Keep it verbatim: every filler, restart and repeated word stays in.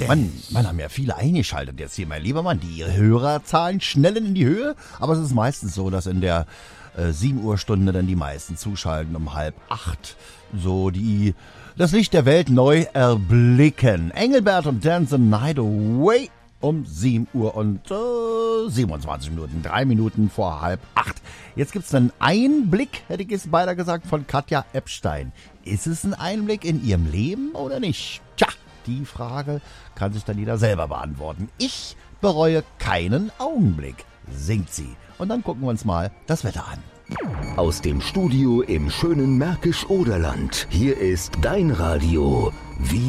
Mann, man haben ja viele eingeschaltet jetzt hier, mein lieber Mann. Die Hörerzahlen schnellen in die Höhe, aber es ist meistens so, dass in der äh, sieben Uhr Stunde dann die meisten zuschalten um halb acht. So die das Licht der Welt neu erblicken. Engelbert und Dance the Night Away um sieben Uhr und äh, siebenundzwanzig Minuten, drei Minuten vor halb acht. Jetzt gibt's einen Einblick, hätte ich jetzt beinahe gesagt, von Katja Epstein. Ist es ein Einblick in ihrem Leben oder nicht? Tja, die Frage kann sich dann jeder selber beantworten. Ich bereue keinen Augenblick, singt sie. Und dann gucken wir uns mal das Wetter an. Aus dem Studio im schönen Märkisch-Oderland. Hier ist dein Radio. Wie